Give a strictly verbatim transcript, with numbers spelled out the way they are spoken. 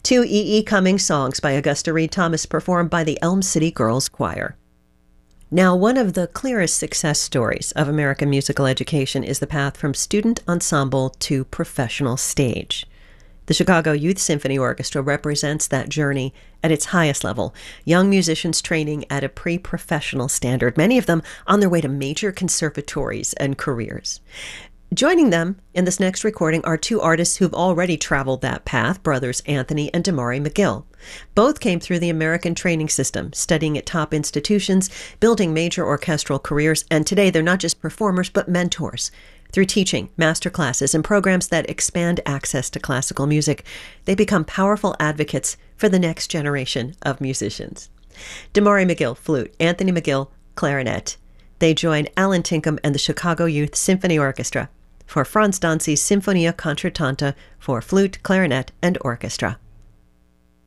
Two E E. Cummings songs by Augusta Reed Thomas performed by the Elm City Girls Choir. Now, one of the clearest success stories of American musical education is the path from student ensemble to professional stage. The Chicago Youth Symphony Orchestra represents that journey at its highest level, young musicians training at a pre-professional standard, many of them on their way to major conservatories and careers. Joining them in this next recording are two artists who've already traveled that path, brothers Anthony and Damari McGill. Both came through the American training system, studying at top institutions, building major orchestral careers, and today they're not just performers, but mentors. Through teaching, master classes, and programs that expand access to classical music, they become powerful advocates for the next generation of musicians. Damari McGill, flute, Anthony McGill, clarinet. They join Alan Tinkham and the Chicago Youth Symphony Orchestra for Franz Danzi's Sinfonia Concertante for flute, clarinet, and orchestra.